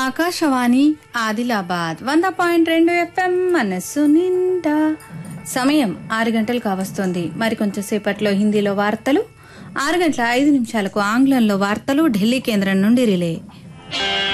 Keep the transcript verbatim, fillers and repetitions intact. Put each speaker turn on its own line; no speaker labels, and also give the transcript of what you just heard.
ఆకాశవాణి ఆదిలాబాద్ వంద పాయింట్ రెండు ఎఫ్ఎం మనస్సు నిండా. సమయం ఆరు గంటలు కావస్తోంది. మరి కొంచెం సేపట్లో హిందీలో వార్తలు, ఆరు గంటల ఐదు నిమిషాలకు ఆంగ్లంలో వార్తలు ఢిల్లీ కేంద్రం నుండి రిలే.